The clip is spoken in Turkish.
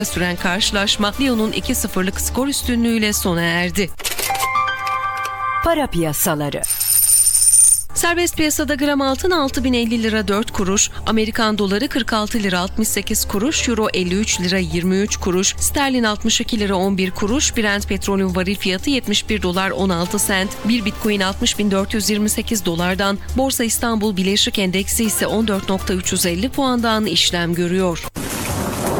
süren karşılaşma Lyon'un 2-0'lık skor üstünlüğüyle sona erdi. Para piyasaları. Serbest piyasada gram altın 6.050 lira 4 kuruş, Amerikan doları 46 lira 68 kuruş, euro 53 lira 23 kuruş, sterlin 62 lira 11 kuruş, Brent petrolün varil fiyatı 71 dolar 16 sent, bir bitcoin 60.428 dolardan, Borsa İstanbul Bileşik Endeksi ise 14.350 puandan işlem görüyor.